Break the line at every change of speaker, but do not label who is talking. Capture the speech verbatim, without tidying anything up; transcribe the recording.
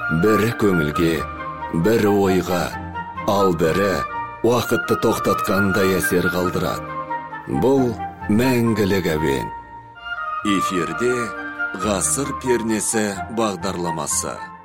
бірі көңілге, бірі ойға, ал бірі уақытты тоқтатқандай әсер қалдырады. Бұл мәңгілік әуен. Эфирде ғасыр пернесі бағдарламасы.